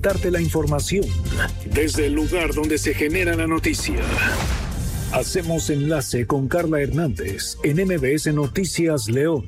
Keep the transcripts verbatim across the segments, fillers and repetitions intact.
Darte la información desde el lugar donde se genera la noticia. Hacemos enlace con Carla Hernández en M B S Noticias León.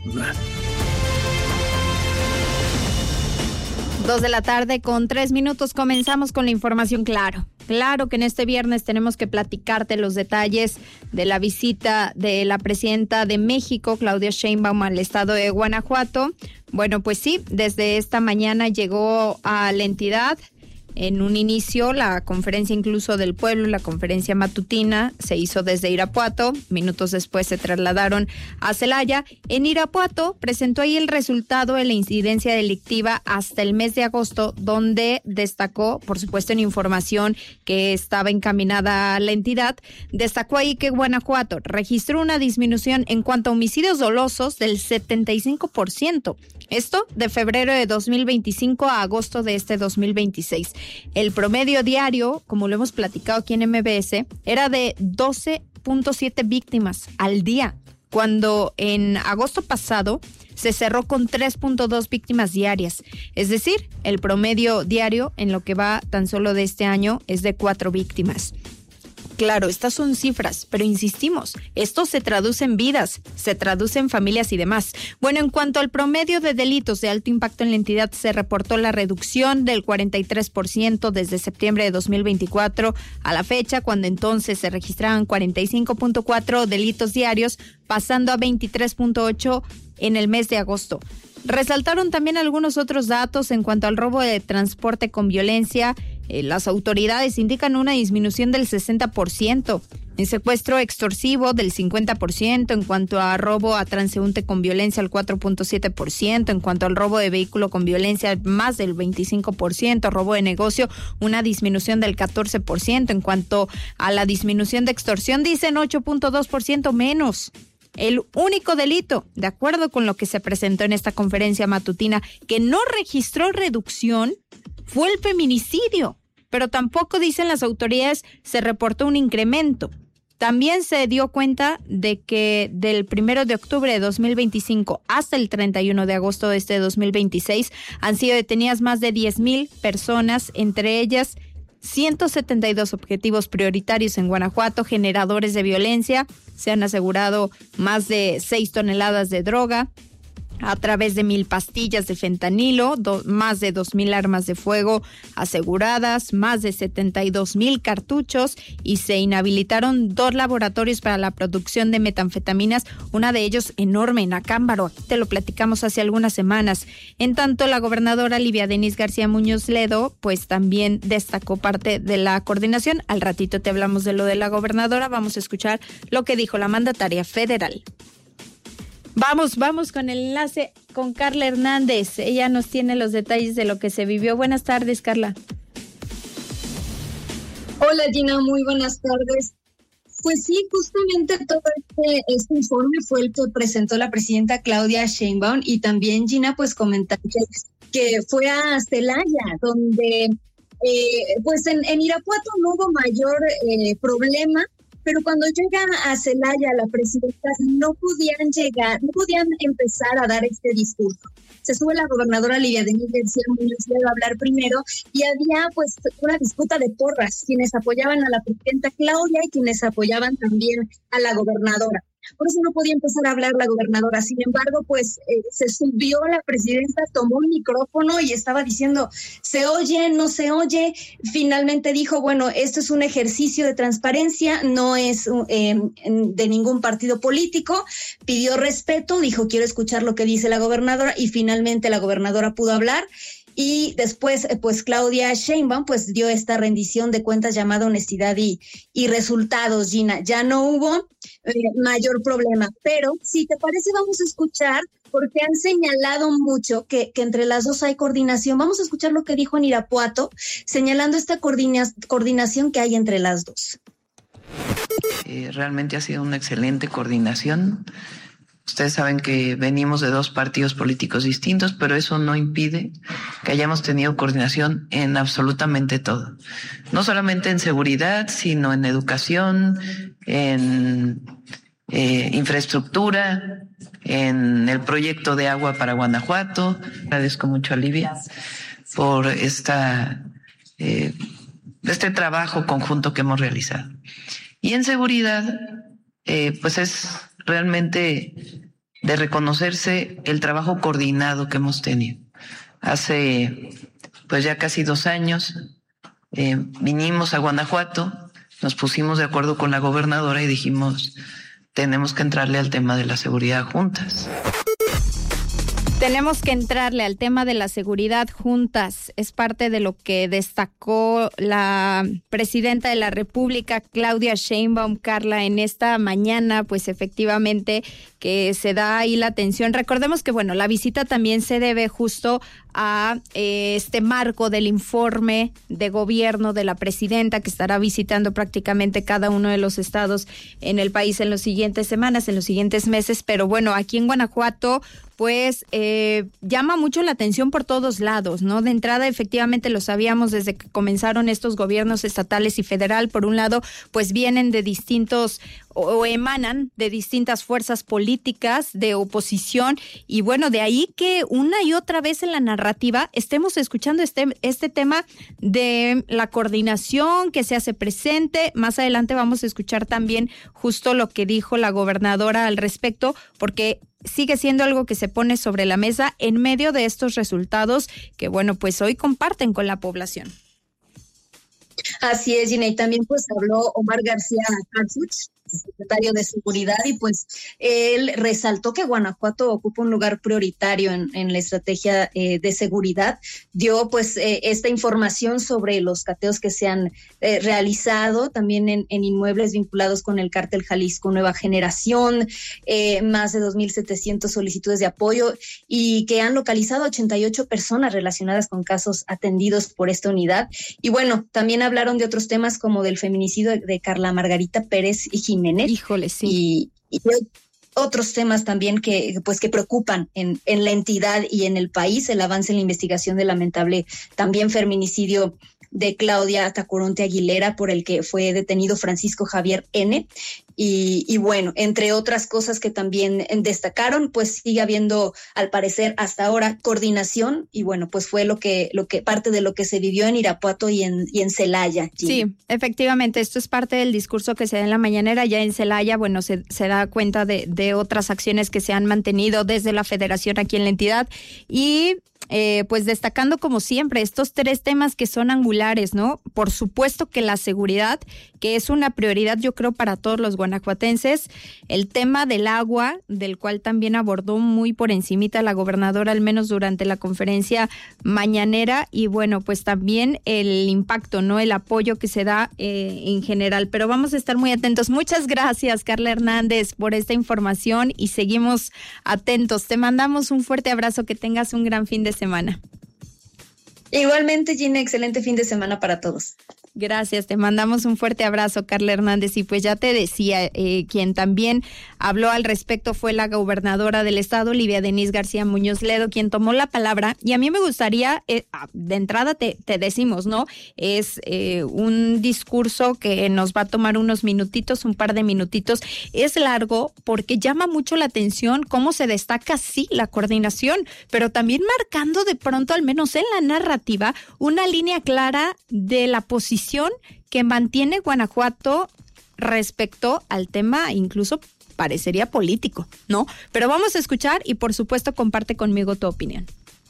Dos de la tarde con tres minutos. Comenzamos con la información. Claro, claro que en este viernes tenemos que platicarte los detalles de la visita de la presidenta de México, Claudia Sheinbaum, al estado de Guanajuato. Bueno, pues sí, desde esta mañana llegó a la entidad. En un inicio, la conferencia incluso del pueblo, la conferencia matutina, se hizo desde Irapuato. Minutos después se trasladaron a Celaya. En Irapuato presentó ahí el resultado de la incidencia delictiva hasta el mes de agosto, donde destacó, por supuesto en información que estaba encaminada a la entidad, destacó ahí que Guanajuato registró una disminución en cuanto a homicidios dolosos del setenta y cinco por ciento. Esto de febrero de dos mil veinticinco a agosto de este dos mil veintiséis. El promedio diario, como lo hemos platicado aquí en M B S, era de doce punto siete víctimas al día, cuando en agosto pasado se cerró con tres punto dos víctimas diarias. Es decir, el promedio diario en lo que va tan solo de este año es de cuatro víctimas. Claro, estas son cifras, pero insistimos, esto se traduce en vidas, se traduce en familias y demás. Bueno, en cuanto al promedio de delitos de alto impacto en la entidad, se reportó la reducción del cuarenta y tres por ciento desde septiembre de dos mil veinticuatro a la fecha, cuando entonces se registraban cuarenta y cinco punto cuatro delitos diarios, pasando a veintitrés punto ocho en el mes de agosto. Resaltaron también algunos otros datos en cuanto al robo de transporte con violencia. Eh, las autoridades indican una disminución del sesenta por ciento, en secuestro extorsivo del cincuenta por ciento, en cuanto a robo a transeúnte con violencia el cuatro punto siete por ciento, en cuanto al robo de vehículo con violencia más del veinticinco por ciento, robo de negocio una disminución del catorce por ciento, en cuanto a la disminución de extorsión dicen ocho punto dos por ciento menos. El único delito, de acuerdo con lo que se presentó en esta conferencia matutina, que no registró reducción fue el feminicidio, pero tampoco, dicen las autoridades, se reportó un incremento. También se dio cuenta de que del primero de octubre de dos mil veinticinco hasta el treinta y uno de agosto de este dos mil veintiséis han sido detenidas más de diez mil personas, entre ellas ciento setenta y dos objetivos prioritarios en Guanajuato, generadores de violencia. Se han asegurado más de seis toneladas de droga a través de mil pastillas de fentanilo, do, más de dos mil armas de fuego aseguradas, más de setenta y dos mil cartuchos, y se inhabilitaron dos laboratorios para la producción de metanfetaminas, una de ellos enorme en Acámbaro. Aquí te lo platicamos hace algunas semanas. En tanto, la gobernadora Livia Denís García Muñoz Ledo, pues también destacó parte de la coordinación. Al ratito te hablamos de lo de la gobernadora. Vamos a escuchar lo que dijo la mandataria federal. Vamos, vamos con el enlace con Carla Hernández. Ella nos tiene los detalles de lo que se vivió. Buenas tardes, Carla. Hola, Gina, muy buenas tardes. Pues sí, justamente todo este, este informe fue el que presentó la presidenta Claudia Sheinbaum, y también, Gina, pues comentar que, que fue a Celaya, donde eh, pues en, en Irapuato no hubo mayor eh, problema. Pero cuando llega a Celaya la presidenta, no podían llegar, no podían empezar a dar este discurso. Se sube la gobernadora Livia Denís García Muñoz Ledo a hablar primero, y había pues una disputa de porras, quienes apoyaban a la presidenta Claudia y quienes apoyaban también a la gobernadora. Por eso no podía empezar a hablar la gobernadora. Sin embargo, pues eh, se subió la presidenta, tomó un micrófono y estaba diciendo, ¿se oye? ¿No se oye? Finalmente dijo, bueno, esto es un ejercicio de transparencia, no es eh, de ningún partido político. Pidió respeto, dijo, quiero escuchar lo que dice la gobernadora, y finalmente la gobernadora pudo hablar. Y después, pues Claudia Sheinbaum pues dio esta rendición de cuentas llamada honestidad y, y resultados, Gina. Ya no hubo eh, mayor problema, pero si te parece vamos a escuchar, porque han señalado mucho que, que entre las dos hay coordinación. Vamos a escuchar lo que dijo en Irapuato, señalando esta coordina, coordinación que hay entre las dos. Eh, realmente ha sido una excelente coordinación. Ustedes saben que venimos de dos partidos políticos distintos, pero eso no impide que hayamos tenido coordinación en absolutamente todo. No solamente en seguridad, sino en educación, en eh, infraestructura, en el proyecto de agua para Guanajuato. Agradezco mucho a Livia por esta eh, este trabajo conjunto que hemos realizado. Y en seguridad, eh, pues es realmente de reconocerse el trabajo coordinado que hemos tenido. Hace pues ya casi dos años eh, vinimos a Guanajuato, nos pusimos de acuerdo con la gobernadora y dijimos, tenemos que entrarle al tema de la seguridad juntas. Tenemos que entrarle al tema de la seguridad juntas. Es parte de lo que destacó la presidenta de la República, Claudia Sheinbaum, Carla, en esta mañana, pues efectivamente que se da ahí la atención. Recordemos que, bueno, la visita también se debe justo a eh, este marco del informe de gobierno de la presidenta, que estará visitando prácticamente cada uno de los estados en el país en las siguientes semanas, en los siguientes meses. Pero bueno, aquí en Guanajuato, pues eh, llama mucho la atención por todos lados, ¿no? De entrada, efectivamente, lo sabíamos desde que comenzaron estos gobiernos estatales y federal. Por un lado, pues vienen de distintos o, o emanan de distintas fuerzas políticas de oposición, y bueno, de ahí que una y otra vez en la narrativa estemos escuchando este, este tema de la coordinación que se hace presente. Más adelante vamos a escuchar también justo lo que dijo la gobernadora al respecto, porque sigue siendo algo que se pone sobre la mesa en medio de estos resultados que, bueno, pues hoy comparten con la población. Así es, Gina, y también pues habló Omar García Harfuch, secretario de Seguridad, y pues él resaltó que Guanajuato ocupa un lugar prioritario en, en la estrategia eh, de seguridad. Dio pues eh, esta información sobre los cateos que se han eh, realizado también en, en inmuebles vinculados con el cártel Jalisco Nueva Generación, eh, más de dos mil setecientas solicitudes de apoyo, y que han localizado ochenta y ocho personas relacionadas con casos atendidos por esta unidad. Y bueno, también hablaron de otros temas como del feminicidio de, de Carla Margarita Pérez y Jiménez. Híjole, sí. Y, y otros temas también que pues que preocupan en, en la entidad y en el país, el avance en la investigación del lamentable también feminicidio de Claudia Tacoronte Aguilera, por el que fue detenido Francisco Javier N. Y, y bueno, entre otras cosas que también destacaron, pues sigue habiendo, al parecer, hasta ahora, coordinación, y bueno, pues fue lo que, lo que, parte de lo que se vivió en Irapuato y en, y en Celaya. Gina. Sí, efectivamente, esto es parte del discurso que se da en la mañanera. Ya en Celaya, bueno, se, se da cuenta de, de otras acciones que se han mantenido desde la federación aquí en la entidad, y Eh, pues destacando como siempre estos tres temas que son angulares, ¿no? Por supuesto que la seguridad, que es una prioridad yo creo para todos los guanajuatenses, el tema del agua, del cual también abordó muy por encimita la gobernadora, al menos durante la conferencia mañanera, y bueno, pues también el impacto, ¿no? El apoyo que se da eh, en general, pero vamos a estar muy atentos. Muchas gracias, Carla Hernández, por esta información, y seguimos atentos. Te mandamos un fuerte abrazo, que tengas un gran fin de semana. Igualmente, Gina, excelente fin de semana para todos. Gracias, te mandamos un fuerte abrazo, Carla Hernández. Y pues ya te decía, eh, quien también habló al respecto fue la gobernadora del estado, Olivia Denise García Muñoz Ledo, quien tomó la palabra. Y a mí me gustaría, eh, de entrada te, te decimos, ¿no? Es eh, un discurso que nos va a tomar unos minutitos, un par de minutitos. Es largo porque llama mucho la atención cómo se destaca, sí, la coordinación, pero también marcando de pronto, al menos en la narrativa, una línea clara de la posición que mantiene Guanajuato respecto al tema, incluso parecería político, ¿no? Pero vamos a escuchar y por supuesto comparte conmigo tu opinión.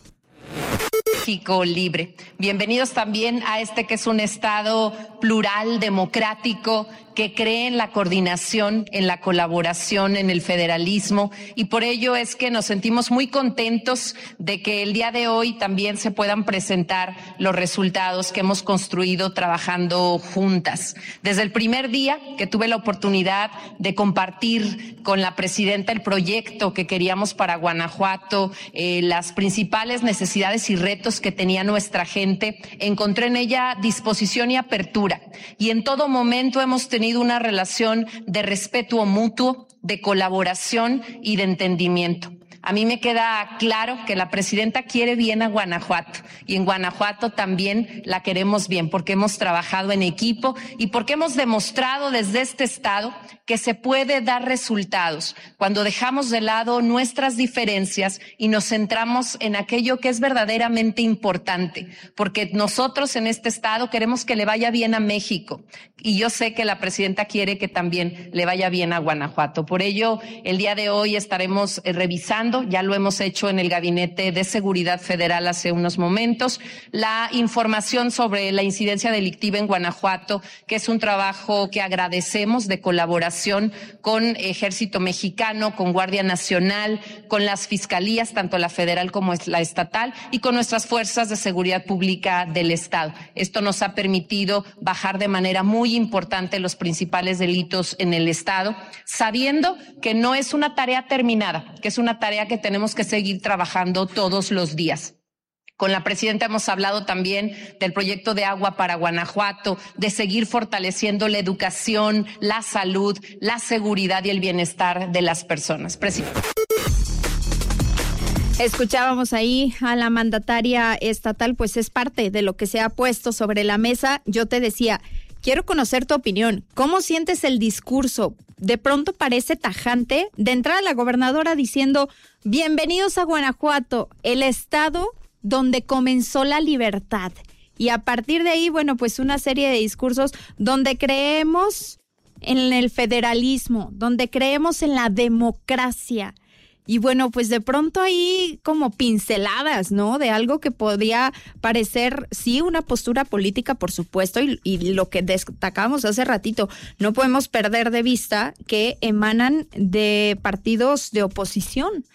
México libre. Bienvenidos también a este que es un estado plural, democrático, que cree en la coordinación, en la colaboración, en el federalismo, y por ello es que nos sentimos muy contentos de que el día de hoy también se puedan presentar los resultados que hemos construido trabajando juntas. Desde el primer día que tuve la oportunidad de compartir con la presidenta el proyecto que queríamos para Guanajuato, eh, las principales necesidades y retos que tenía nuestra gente, encontré en ella disposición y apertura, y en todo momento hemos tenido una relación de respeto mutuo, de colaboración y de entendimiento. A mí me queda claro que la presidenta quiere bien a Guanajuato y en Guanajuato también la queremos bien porque hemos trabajado en equipo y porque hemos demostrado desde este estado que se puede dar resultados cuando dejamos de lado nuestras diferencias y nos centramos en aquello que es verdaderamente importante, porque nosotros en este estado queremos que le vaya bien a México y yo sé que la presidenta quiere que también le vaya bien a Guanajuato. Por ello, el día de hoy estaremos revisando, ya lo hemos hecho en el Gabinete de Seguridad Federal hace unos momentos, la información sobre la incidencia delictiva en Guanajuato, que es un trabajo que agradecemos de colaboración con Ejército Mexicano, con Guardia Nacional, con las fiscalías, tanto la federal como la estatal, y con nuestras fuerzas de seguridad pública del Estado. Esto nos ha permitido bajar de manera muy importante los principales delitos en el Estado, sabiendo que no es una tarea terminada, que es una tarea que tenemos que seguir trabajando todos los días. Con la presidenta hemos hablado también del proyecto de agua para Guanajuato, de seguir fortaleciendo la educación, la salud, la seguridad y el bienestar de las personas. Presidente. Escuchábamos ahí a la mandataria estatal, pues es parte de lo que se ha puesto sobre la mesa. Yo te decía, quiero conocer tu opinión. ¿Cómo sientes el discurso? De pronto parece tajante. De entrada la gobernadora diciendo, bienvenidos a Guanajuato, el estado donde comenzó la libertad. Y a partir de ahí, bueno, pues una serie de discursos donde creemos en el federalismo, donde creemos en la democracia. Y bueno, pues de pronto ahí como pinceladas, ¿no? De algo que podía parecer, sí, una postura política, por supuesto, y, y lo que destacamos hace ratito, no podemos perder de vista que emanan de partidos de oposición.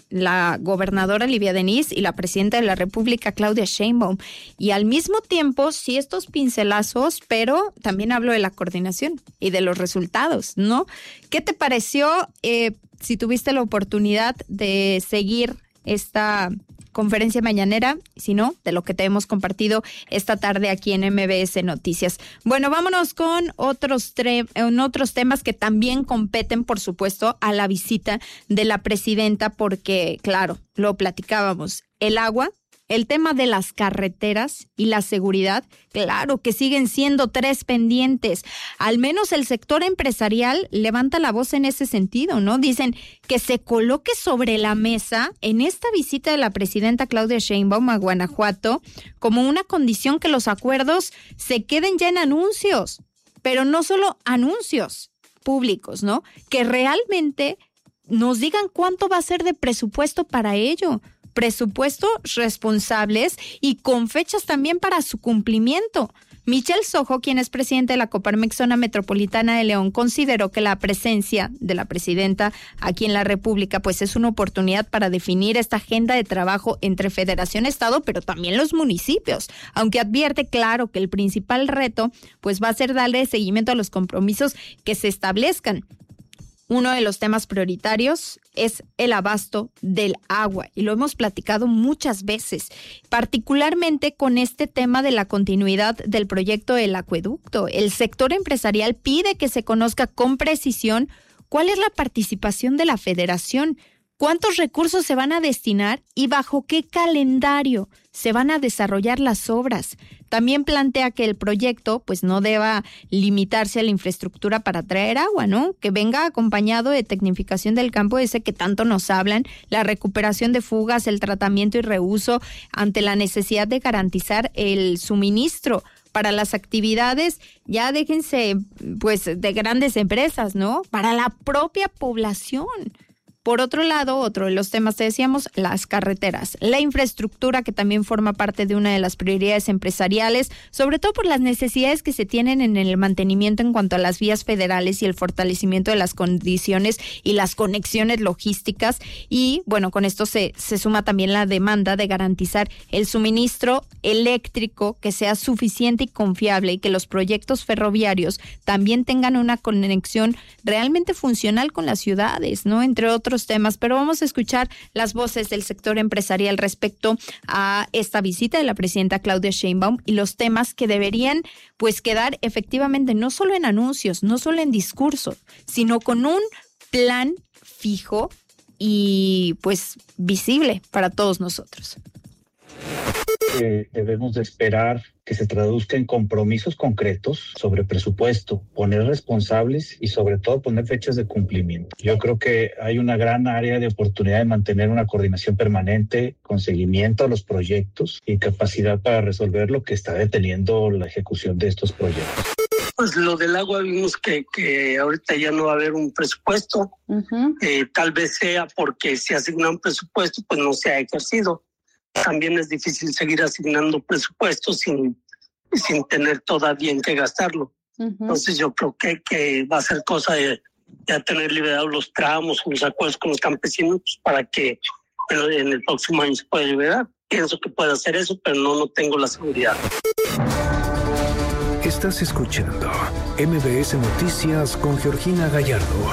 La gobernadora Livia Denis y la presidenta de la República, Claudia Sheinbaum. Y al mismo tiempo, sí, estos pincelazos, pero también hablo de la coordinación y de los resultados, ¿no? ¿Qué te pareció, eh, si tuviste la oportunidad de seguir esta conferencia mañanera, si no, de lo que te hemos compartido esta tarde aquí en M B S Noticias? Bueno, vámonos con otros, tre- en otros temas que también competen, por supuesto, a la visita de la presidenta, porque, claro, lo platicábamos, el agua, el tema de las carreteras y la seguridad, claro que siguen siendo tres pendientes. Al menos el sector empresarial levanta la voz en ese sentido, ¿no? Dicen que se coloque sobre la mesa en esta visita de la presidenta Claudia Sheinbaum a Guanajuato como una condición que los acuerdos se queden ya en anuncios, pero no solo anuncios públicos, ¿no? Que realmente nos digan cuánto va a ser de presupuesto para ello. Presupuestos responsables y con fechas también para su cumplimiento. Michelle Sojo, quien es presidente de la Coparmex Zona Metropolitana de León, consideró que la presencia de la presidenta aquí en la República pues es una oportunidad para definir esta agenda de trabajo entre Federación, Estado, pero también los municipios, aunque advierte claro que el principal reto pues va a ser darle seguimiento a los compromisos que se establezcan. Uno de los temas prioritarios es el abasto del agua y lo hemos platicado muchas veces, particularmente con este tema de la continuidad del proyecto del acueducto. El sector empresarial pide que se conozca con precisión cuál es la participación de la federación, cuántos recursos se van a destinar y bajo qué calendario se van a desarrollar las obras. También plantea que el proyecto pues no deba limitarse a la infraestructura para traer agua, ¿no? Que venga acompañado de tecnificación del campo ese que tanto nos hablan, la recuperación de fugas, el tratamiento y reuso ante la necesidad de garantizar el suministro para las actividades, ya déjense pues de grandes empresas, ¿no? Para la propia población. Por otro lado, otro de los temas, te decíamos, las carreteras, la infraestructura, que también forma parte de una de las prioridades empresariales, sobre todo por las necesidades que se tienen en el mantenimiento en cuanto a las vías federales y el fortalecimiento de las condiciones y las conexiones logísticas. Y bueno, con esto se, se suma también la demanda de garantizar el suministro eléctrico que sea suficiente y confiable y que los proyectos ferroviarios también tengan una conexión realmente funcional con las ciudades, ¿no? Entre otros temas, pero vamos a escuchar las voces del sector empresarial respecto a esta visita de la presidenta Claudia Sheinbaum y los temas que deberían pues quedar efectivamente no solo en anuncios, no solo en discurso, sino con un plan fijo y pues visible para todos nosotros. Eh, debemos de esperar que se traduzca en compromisos concretos sobre presupuesto, poner responsables y sobre todo poner fechas de cumplimiento. Yo creo que hay una gran área de oportunidad de mantener una coordinación permanente con seguimiento a los proyectos y capacidad para resolver lo que está deteniendo la ejecución de estos proyectos. Pues lo del agua vimos que, que ahorita ya no va a haber un presupuesto. Uh-huh. Eh, tal vez sea porque si asigna un presupuesto, pues no se ha ejercido. También es difícil seguir asignando presupuestos sin, sin tener todavía en qué gastarlo. Uh-huh. Entonces yo creo que, que va a ser cosa de ya tener liberados los tramos, los acuerdos con los campesinos para que en, en el próximo año se pueda liberar. Pienso que puede hacer eso, pero no, no tengo la seguridad. Estás escuchando M B S Noticias con Georgina Gallardo.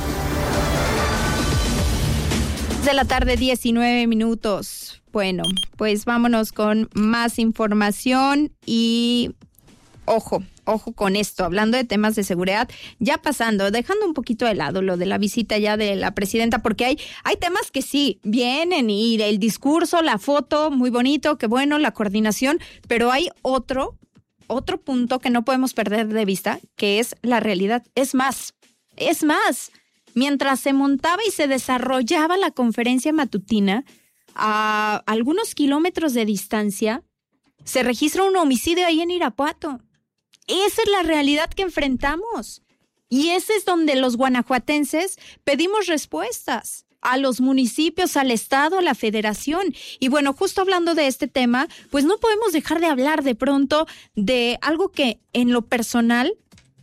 De la tarde, diecinueve minutos. Bueno, pues vámonos con más información y ojo, ojo con esto, hablando de temas de seguridad, ya pasando, dejando un poquito de lado lo de la visita ya de la presidenta, porque hay, hay temas que sí, vienen y el discurso, la foto, muy bonito, qué bueno, la coordinación, pero hay otro, otro punto que no podemos perder de vista, que es la realidad. Es más, es más, mientras se montaba y se desarrollaba la conferencia matutina, a algunos kilómetros de distancia, se registra un homicidio ahí en Irapuato. Esa es la realidad que enfrentamos. Y ese es donde los guanajuatenses pedimos respuestas a los municipios, al Estado, a la Federación. Y bueno, justo hablando de este tema, pues no podemos dejar de hablar de pronto de algo que en lo personal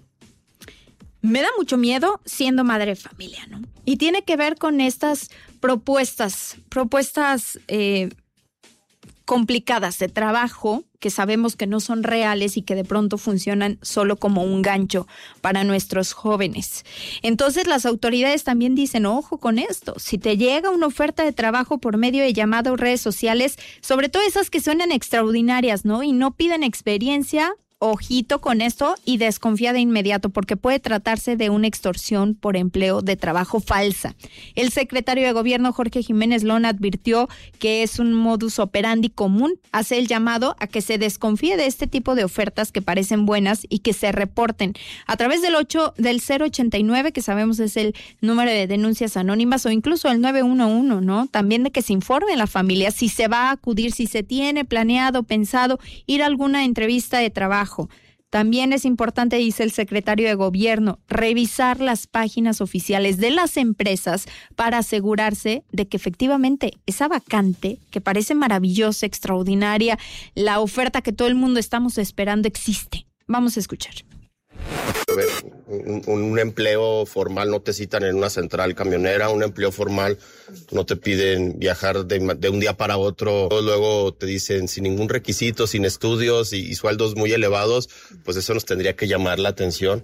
me da mucho miedo siendo madre de familia, ¿no? Y tiene que ver con estas propuestas, propuestas eh, complicadas de trabajo que sabemos que no son reales y que de pronto funcionan solo como un gancho para nuestros jóvenes. Entonces las autoridades también dicen, ojo con esto, si te llega una oferta de trabajo por medio de llamadas o redes sociales, sobre todo esas que suenan extraordinarias, ¿no? Y no piden experiencia, ojito con esto y desconfía de inmediato porque puede tratarse de una extorsión por empleo de trabajo falsa. El secretario de Gobierno, Jorge Jiménez Lona, advirtió que es un modus operandi común. Hace el llamado a que se desconfíe de este tipo de ofertas que parecen buenas y que se reporten a través del ocho del cero ochenta y nueve, que sabemos es el número de denuncias anónimas, o incluso el nueve uno uno, ¿no? También de que se informe a la familia si se va a acudir, si se tiene planeado, pensado ir a alguna entrevista de trabajo. También es importante, dice el secretario de Gobierno, revisar las páginas oficiales de las empresas para asegurarse de que efectivamente esa vacante, que parece maravillosa, extraordinaria, la oferta que todo el mundo estamos esperando existe. Vamos a escuchar. A ver, un, un empleo formal no te citan en una central camionera, un empleo formal no te piden viajar de, de un día para otro, luego te dicen sin ningún requisito, sin estudios y, y sueldos muy elevados, pues eso nos tendría que llamar la atención.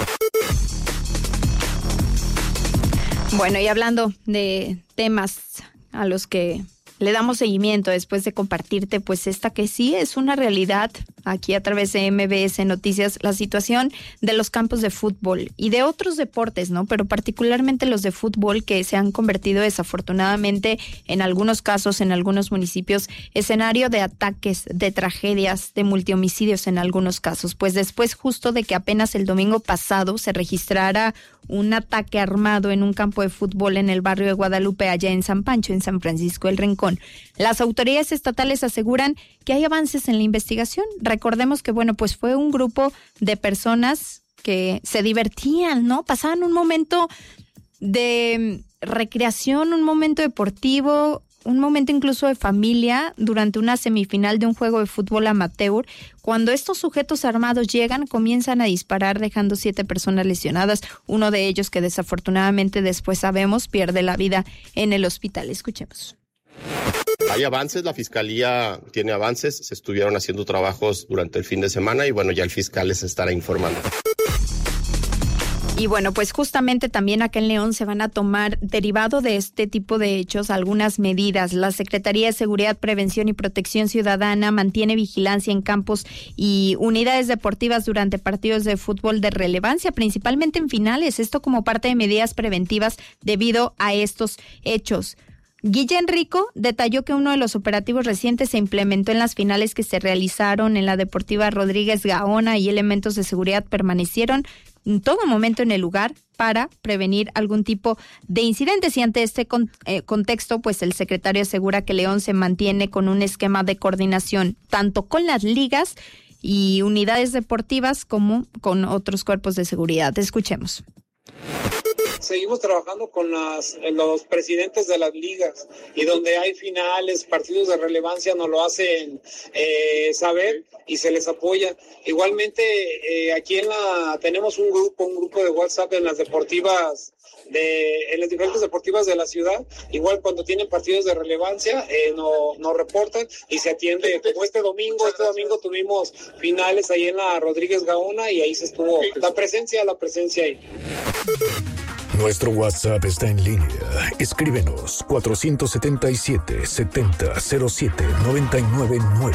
Bueno, y hablando de temas a los que le damos seguimiento después de compartirte, pues esta que sí es una realidad aquí a través de M B S Noticias, la situación de los campos de fútbol y de otros deportes, ¿no? Pero particularmente los de fútbol, que se han convertido desafortunadamente en algunos casos, en algunos municipios, escenario de ataques, de tragedias, de multihomicidios en algunos casos. Pues después justo de que apenas el domingo pasado se registrara un ataque armado en un campo de fútbol en el barrio de Guadalupe, allá en San Pancho, en San Francisco del Rincón. Las autoridades estatales aseguran que hay avances en la investigación. Recordemos que, bueno, pues fue un grupo de personas que se divertían, ¿no? Pasaban un momento de recreación, un momento deportivo, un momento incluso de familia durante una semifinal de un juego de fútbol amateur. Cuando estos sujetos armados llegan, comienzan a disparar, dejando siete personas lesionadas. Uno de ellos, que desafortunadamente después sabemos, pierde la vida en el hospital. Escuchemos. Hay avances, la Fiscalía tiene avances, se estuvieron haciendo trabajos durante el fin de semana y bueno, ya el fiscal les estará informando. Y bueno, pues justamente también acá en León se van a tomar, derivado de este tipo de hechos, algunas medidas. La Secretaría de Seguridad, Prevención y Protección Ciudadana mantiene vigilancia en campos y unidades deportivas durante partidos de fútbol de relevancia, principalmente en finales. Esto como parte de medidas preventivas debido a estos hechos. Guillén Rico detalló que uno de los operativos recientes se implementó en las finales que se realizaron en la Deportiva Rodríguez Gaona y elementos de seguridad permanecieron en todo momento en el lugar para prevenir algún tipo de incidentes. Y ante este con, eh, contexto, pues el secretario asegura que León se mantiene con un esquema de coordinación tanto con las ligas y unidades deportivas como con otros cuerpos de seguridad. Escuchemos. Seguimos trabajando con las, los presidentes de las ligas y donde hay finales, partidos de relevancia nos lo hacen eh, saber y se les apoya. Igualmente eh, aquí en la tenemos un grupo, un grupo de WhatsApp en las deportivas de en las diferentes deportivas de la ciudad. Igual cuando tienen partidos de relevancia eh, nos no reportan y se atiende. Como este domingo, este domingo tuvimos finales ahí en la Rodríguez Gaona y ahí se estuvo la presencia, la presencia ahí. Nuestro WhatsApp está en línea. Escríbenos cuatro siete siete, setenta cero siete, noventa y nueve nueve.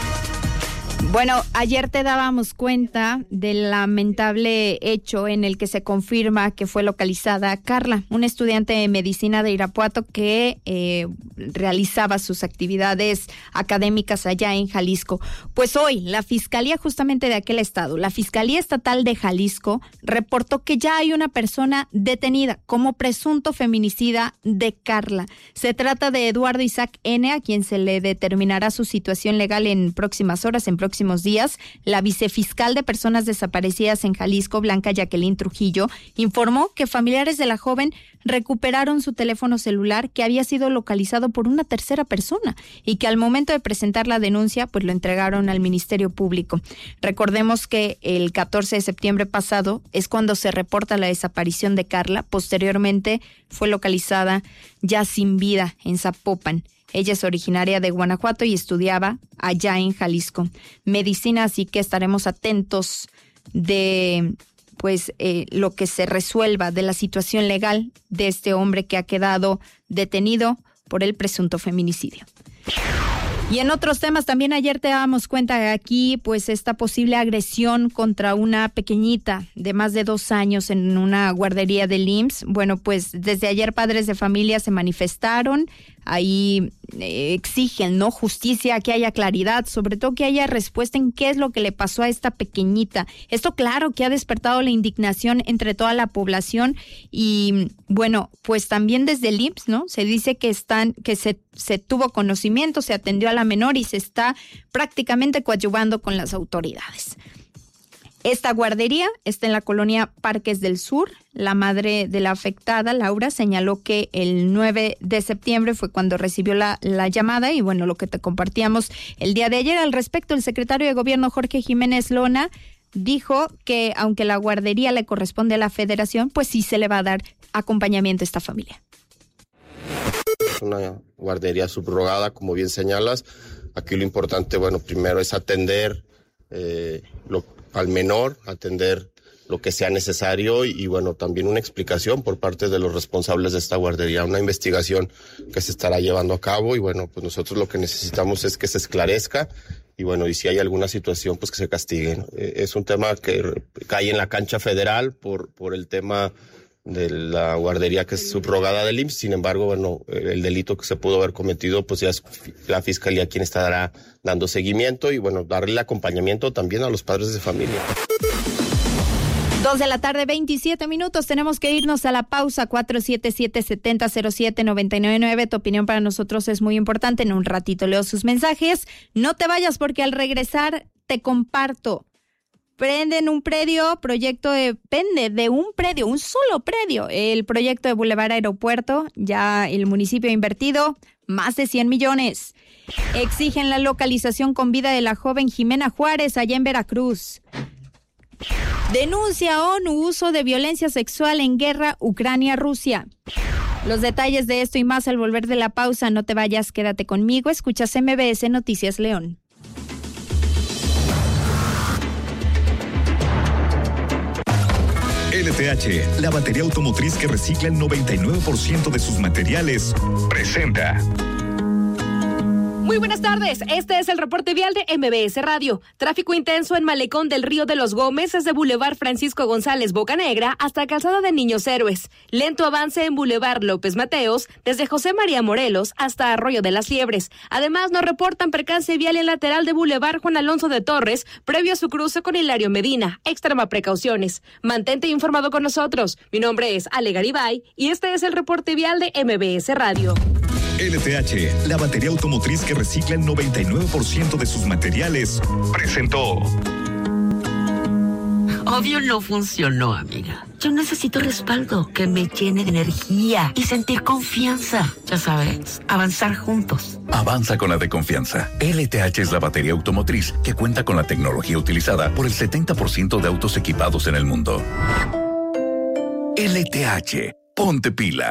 Bueno, ayer te dábamos cuenta del lamentable hecho en el que se confirma que fue localizada Carla, una estudiante de medicina de Irapuato que eh, realizaba sus actividades académicas allá en Jalisco. Pues hoy, la Fiscalía justamente de aquel estado, la Fiscalía Estatal de Jalisco, reportó que ya hay una persona detenida como presunto feminicida de Carla. Se trata de Eduardo Isaac N., a quien se le determinará su situación legal en próximas horas, en próximos días. La vicefiscal de Personas Desaparecidas en Jalisco, Blanca Jacqueline Trujillo, informó que familiares de la joven recuperaron su teléfono celular que había sido localizado por una tercera persona y que al momento de presentar la denuncia, pues lo entregaron al Ministerio Público. Recordemos que el catorce de septiembre pasado es cuando se reporta la desaparición de Carla. Posteriormente fue localizada ya sin vida en Zapopan. Ella es originaria de Guanajuato y estudiaba allá en Jalisco medicina, así que estaremos atentos de pues eh, lo que se resuelva de la situación legal de este hombre que ha quedado detenido por el presunto feminicidio. Y en otros temas también ayer te dábamos cuenta de aquí, pues esta posible agresión contra una pequeñita de más de dos años en una guardería del I M S S. Bueno, pues desde ayer padres de familia se manifestaron, ahí eh, exigen, ¿no? Justicia, que haya claridad, sobre todo que haya respuesta en qué es lo que le pasó a esta pequeñita. Esto claro que ha despertado la indignación entre toda la población y bueno, pues también desde el I M S S, ¿no? Se dice que están, que se, se tuvo conocimiento, se atendió a la menor y se está prácticamente coadyuvando con las autoridades. Esta guardería está en la colonia Parques del Sur. La madre de la afectada, Laura, señaló que el nueve de septiembre fue cuando recibió la, la llamada y bueno, lo que te compartíamos el día de ayer. Al respecto, el secretario de Gobierno, Jorge Jiménez Lona, dijo que aunque la guardería le corresponde a la federación, pues sí se le va a dar acompañamiento a esta familia. Es una guardería subrogada, como bien señalas. Aquí lo importante, bueno, primero es atender eh, lo, al menor, atender lo que sea necesario y, y, bueno, también una explicación por parte de los responsables de esta guardería, una investigación que se estará llevando a cabo y, bueno, pues nosotros lo que necesitamos es que se esclarezca y, bueno, y si hay alguna situación, pues que se castigue, ¿no? Eh, es un tema que cae en la cancha federal por, por el tema de la guardería que es subrogada del I M S S. Sin embargo, bueno, el delito que se pudo haber cometido, pues ya es la Fiscalía quien estará dando seguimiento y, bueno, darle acompañamiento también a los padres de familia. Dos de la tarde, veintisiete minutos. Tenemos que irnos a la pausa. Cuatro siete siete, setenta cero siete, noventa y nueve nueve. Tu opinión para nosotros es muy importante. En un ratito leo sus mensajes. No te vayas porque al regresar te comparto. Prenden un predio, proyecto depende de un predio, un solo predio. El proyecto de Boulevard Aeropuerto, ya el municipio ha invertido más de cien millones. Exigen la localización con vida de la joven Jimena Juárez allá en Veracruz. Denuncia ONU uso de violencia sexual en guerra Ucrania-Rusia. Los detalles de esto y más al volver de la pausa. No te vayas, quédate conmigo. Escuchas M B S Noticias León. N L T H, la batería automotriz que recicla el noventa y nueve por ciento de sus materiales, presenta. Muy buenas tardes, este es el reporte vial de M B S Radio. Tráfico intenso en Malecón del Río de los Gómez desde Boulevard Francisco González Bocanegra hasta Calzada de Niños Héroes. Lento avance en Boulevard López Mateos desde José María Morelos hasta Arroyo de las Liebres. Además, nos reportan percance vial en lateral de Boulevard Juan Alonso de Torres previo a su cruce con Hilario Medina. Extrema precauciones. Mantente informado con nosotros. Mi nombre es Ale Garibay y este es el reporte vial de M B S Radio. L T H, la batería automotriz que recicla el noventa y nueve por ciento de sus materiales, presentó. Obvio no funcionó, amiga. Yo necesito respaldo que me llene de energía y sentir confianza. Ya sabes, avanzar juntos. Avanza con la de confianza. L T H es la batería automotriz que cuenta con la tecnología utilizada por el setenta por ciento de autos equipados en el mundo. L T H, ponte pila.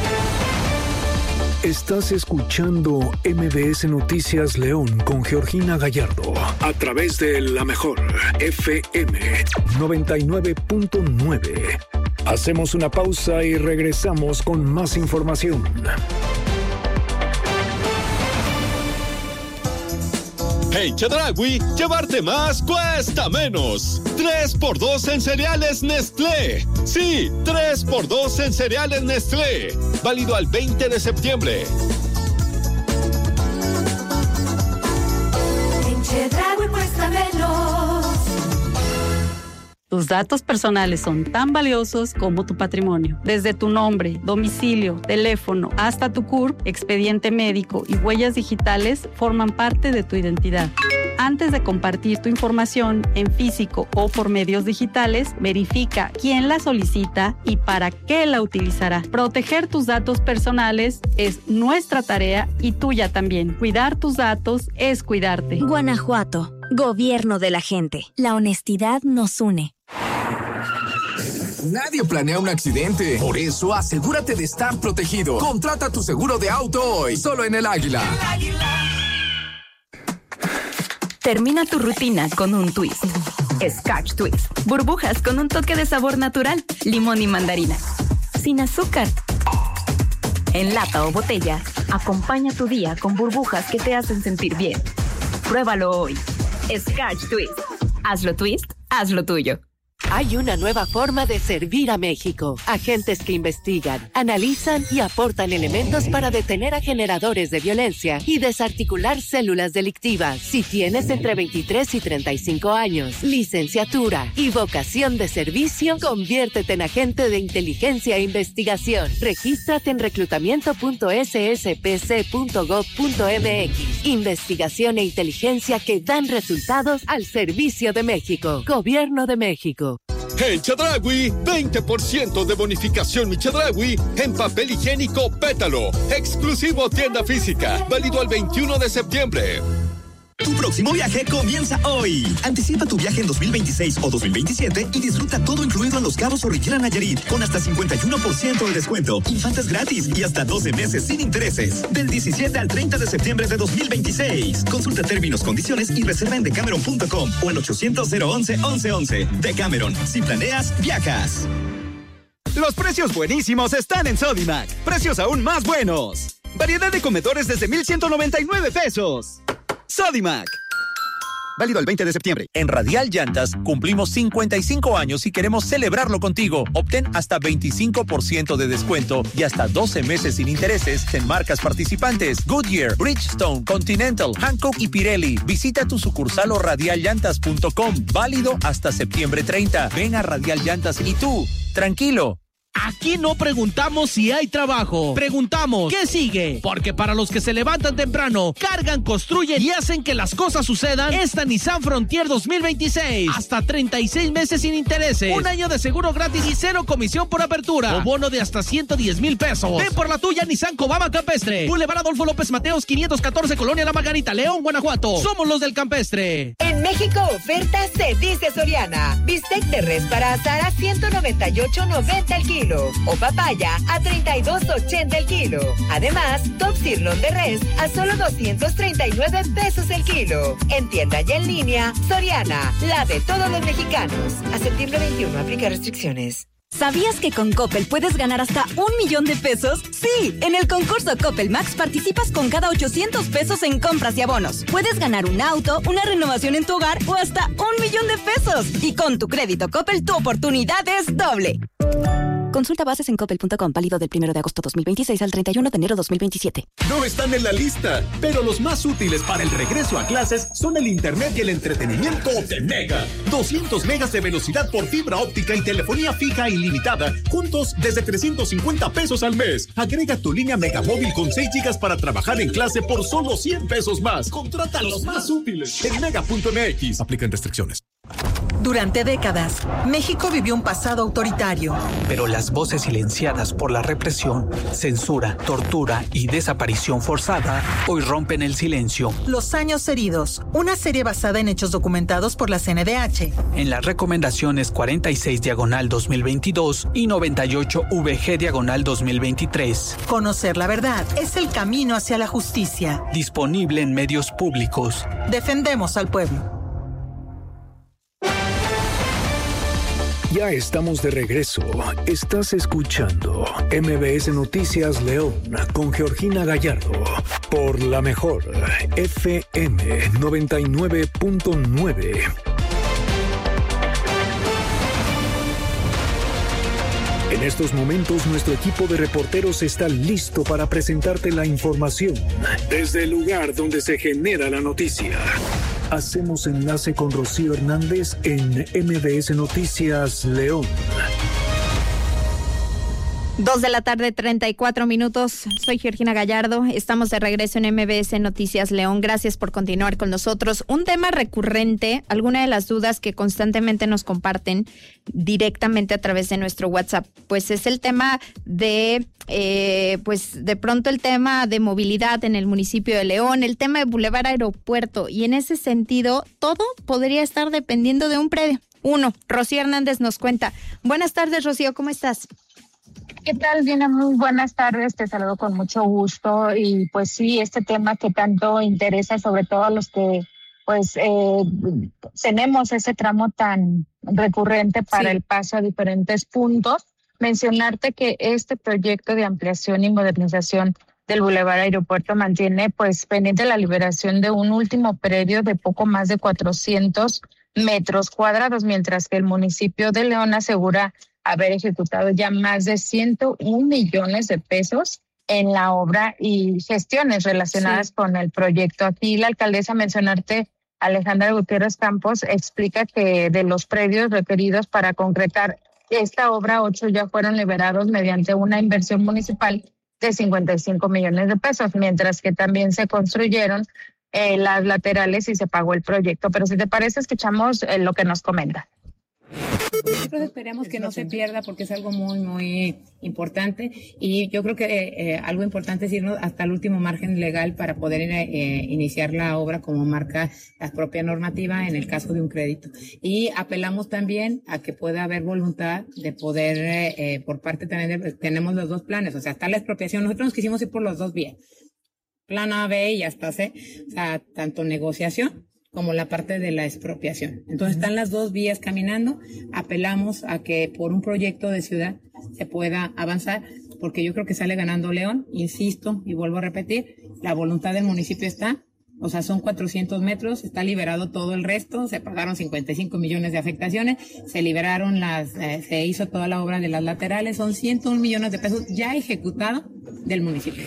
Estás escuchando M B S Noticias León con Georgina Gallardo a través de La Mejor F M noventa y nueve punto nueve. Hacemos una pausa y regresamos con más información. En Chedraui, llevarte más cuesta menos. tres por dos en cereales Nestlé. Sí, tres por dos en cereales Nestlé. Válido al veinte de septiembre. En Chedraui cuesta menos. Tus datos personales son tan valiosos como tu patrimonio. Desde tu nombre, domicilio, teléfono, hasta tu C U R P, expediente médico y huellas digitales forman parte de tu identidad. Antes de compartir tu información en físico o por medios digitales, verifica quién la solicita y para qué la utilizará. Proteger tus datos personales es nuestra tarea y tuya también. Cuidar tus datos es cuidarte. Guanajuato, gobierno de la gente. La honestidad nos une. Nadie planea un accidente. Por eso, asegúrate de estar protegido. Contrata tu seguro de auto hoy, solo en El Águila. El Águila. Termina tu rutina con un twist. Scotch Twist. Burbujas con un toque de sabor natural. Limón y mandarina. Sin azúcar. En lata o botella, acompaña tu día con burbujas que te hacen sentir bien. Pruébalo hoy. Scotch Twist. Hazlo twist, hazlo tuyo. Hay una nueva forma de servir a México. Agentes que investigan, analizan y aportan elementos para detener a generadores de violencia y desarticular células delictivas. Si tienes entre veintitrés y treinta y cinco años, licenciatura y vocación de servicio, conviértete en agente de inteligencia e investigación. Regístrate en reclutamiento punto s s p c punto gov punto m x. Investigación e inteligencia que dan resultados al servicio de México. Gobierno de México. En Chedraui, veinte por ciento de bonificación Mi Chedraui en papel higiénico Pétalo. Exclusivo tienda física. Válido al veintiuno de septiembre. Tu próximo viaje comienza hoy. Anticipa tu viaje en dos mil veintiséis o dos mil veintisiete y disfruta todo incluido en Los Cabos o Riviera Nayarit con hasta cincuenta y uno por ciento de descuento, infantes gratis y hasta doce meses sin intereses. Del diecisiete al treinta de septiembre de dos mil veintiséis. Consulta términos, condiciones y reserva en decameron punto com o en ochocientos cero once once once. Decameron. Si planeas, viajas. Los precios buenísimos están en Sodimac. Precios aún más buenos. Variedad de comedores desde mil ciento noventa y nueve pesos. Sodimac. Válido el veinte de septiembre. En Radial Llantas cumplimos cincuenta y cinco años y queremos celebrarlo contigo. Obtén hasta veinticinco por ciento de descuento y hasta doce meses sin intereses en marcas participantes: Goodyear, Bridgestone, Continental, Hankook y Pirelli. Visita tu sucursal o radial llantas punto com. Válido hasta septiembre treinta. Ven a Radial Llantas y tú, tranquilo. Aquí no preguntamos si hay trabajo, preguntamos ¿qué sigue? Porque para los que se levantan temprano, cargan, construyen y hacen que las cosas sucedan, esta Nissan Frontier dos mil veintiséis. Hasta treinta y seis meses sin intereses, un año de seguro gratis y cero comisión por apertura, o bono de hasta ciento diez mil pesos. Ven por la tuya, Nissan Cobama Campestre. Boulevard Adolfo López Mateos quinientos catorce, Colonia La Margarita, León, Guanajuato. Somos los del Campestre. En México, ofertas se dice Soriana. Bistec de res para asar a ciento noventa y ocho noventa el kilo. O papaya a treinta y dos ochenta el kilo. Además, top sirloin de res a solo doscientos treinta y nueve pesos el kilo. En tienda y en línea, Soriana, la de todos los mexicanos. A septiembre veintiuno, aplica restricciones. ¿Sabías que con Coppel puedes ganar hasta un millón de pesos? Sí, en el concurso Coppel Max participas con cada ochocientos pesos en compras y abonos. Puedes ganar un auto, una renovación en tu hogar o hasta un millón de pesos. Y con tu crédito Coppel, tu oportunidad es doble. Consulta bases en coppel punto com, válido del primero de agosto dos mil veintiséis al treinta y uno de enero dos mil veintisiete. No están en la lista, pero los más útiles para el regreso a clases son el internet y el entretenimiento de Mega. doscientos megas de velocidad por fibra óptica y telefonía fija ilimitada, juntos desde trescientos cincuenta pesos al mes. Agrega tu línea Mega Móvil con seis gigas para trabajar en clase por solo cien pesos más. Contrata los más útiles en mega punto m x. Aplican restricciones. Durante décadas, México vivió un pasado autoritario. Pero las voces silenciadas por la represión, censura, tortura y desaparición forzada hoy rompen el silencio. Los años heridos, una serie basada en hechos documentados por la C N D H. En las recomendaciones cuarenta y seis diagonal dos mil veintidós y noventa y ocho V G diagonal dos mil veintitrés. Conocer la verdad es el camino hacia la justicia. Disponible en medios públicos. Defendemos al pueblo. Ya estamos de regreso. Estás escuchando M B S Noticias León con Georgina Gallardo por la mejor F M noventa y nueve punto nueve. En estos momentos nuestro equipo de reporteros está listo para presentarte la información desde el lugar donde se genera la noticia. Hacemos enlace con Rocío Hernández en M B S Noticias León. Dos de la tarde, treinta y cuatro minutos. Soy Georgina Gallardo. Estamos de regreso en M B S Noticias León. Gracias por continuar con nosotros. Un tema recurrente, alguna de las dudas que constantemente nos comparten directamente a través de nuestro WhatsApp, pues es el tema de, eh, pues de pronto el tema de movilidad en el municipio de León, el tema de Boulevard Aeropuerto. Y en ese sentido, todo podría estar dependiendo de un predio. Uno, Rocío Hernández nos cuenta. Buenas tardes, Rocío, ¿cómo estás? ¿Qué tal? Bien, muy buenas tardes, te saludo con mucho gusto y pues sí, este tema que tanto interesa sobre todo a los que pues eh, tenemos ese tramo tan recurrente para sí. el paso a diferentes puntos. Mencionarte que este proyecto de ampliación y modernización del Boulevard Aeropuerto mantiene pues pendiente la liberación de un último predio de poco más de cuatrocientos metros cuadrados, mientras que el municipio de León asegura haber ejecutado ya más de ciento un millones de pesos en la obra y gestiones relacionadas sí. con el proyecto. Aquí la alcaldesa, mencionarte, Alejandra Gutiérrez Campos, explica que de los predios requeridos para concretar esta obra, ocho ya fueron liberados mediante una inversión municipal de cincuenta y cinco millones de pesos, mientras que también se construyeron eh, las laterales y se pagó el proyecto. Pero si te parece, escuchamos eh, lo que nos comenta. Nosotros esperemos que no se pierda porque es algo muy, muy importante y yo creo que eh, algo importante es irnos hasta el último margen legal para poder eh, iniciar la obra como marca la propia normativa en el caso de un crédito. Y apelamos también a que pueda haber voluntad de poder, eh, por parte también, de, tenemos los dos planes, o sea, está la expropiación, nosotros nos quisimos ir por los dos vías, plan A, B y hasta C, o sea, tanto negociación como la parte de la expropiación. Entonces están las dos vías caminando, apelamos a que por un proyecto de ciudad se pueda avanzar, porque yo creo que sale ganando León, insisto y vuelvo a repetir, la voluntad del municipio está, o sea, son cuatrocientos metros, está liberado todo el resto, se pagaron cincuenta y cinco millones de afectaciones, se liberaron las, eh, se hizo toda la obra de las laterales, son ciento un millones de pesos ya ejecutado del municipio.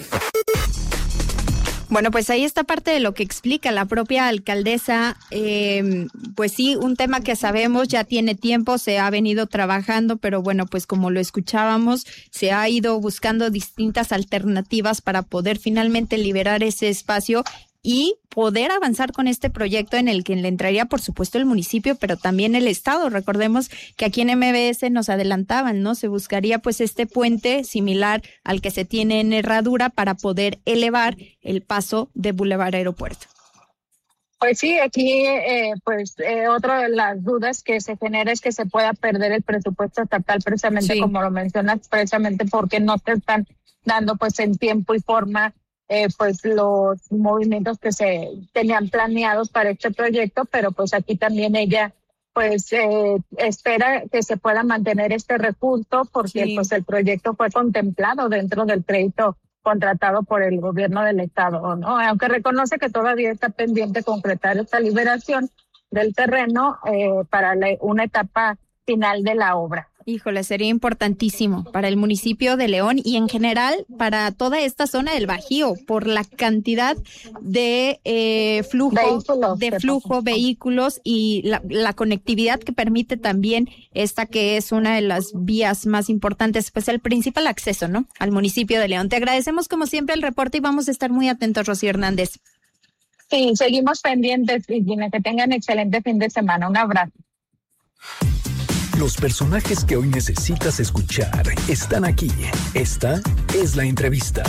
Bueno, pues ahí está parte de lo que explica la propia alcaldesa. Eh, pues sí, un tema que sabemos ya tiene tiempo, se ha venido trabajando, pero bueno, pues como lo escuchábamos, se ha ido buscando distintas alternativas para poder finalmente liberar ese espacio y poder avanzar con este proyecto en el que le entraría, por supuesto, el municipio, pero también el Estado. Recordemos que aquí en M B S nos adelantaban, ¿no? Se buscaría pues este puente similar al que se tiene en Herradura para poder elevar el paso de Boulevard Aeropuerto. Pues sí, aquí eh, pues eh, otra de las dudas que se genera es que se pueda perder el presupuesto estatal precisamente sí. como lo mencionas, precisamente porque no te están dando pues en tiempo y forma Eh, pues los movimientos que se tenían planeados para este proyecto, pero pues aquí también ella pues eh, espera que se pueda mantener este recurso porque sí. pues el proyecto fue contemplado dentro del crédito contratado por el gobierno del estado, ¿no? Aunque reconoce que todavía está pendiente concretar esta liberación del terreno eh, para la, una etapa final de la obra. Híjole, sería importantísimo para el municipio de León y en general para toda esta zona del Bajío por la cantidad de eh, flujo, vehículos, de flujo, vehículos y la, la conectividad que permite también esta que es una de las vías más importantes, pues el principal acceso, ¿no? Al municipio de León. Te agradecemos como siempre el reporte y vamos a estar muy atentos, Rocío Hernández. Sí, seguimos pendientes y que tengan excelente fin de semana. Un abrazo. Los personajes que hoy necesitas escuchar están aquí. Esta es la entrevista.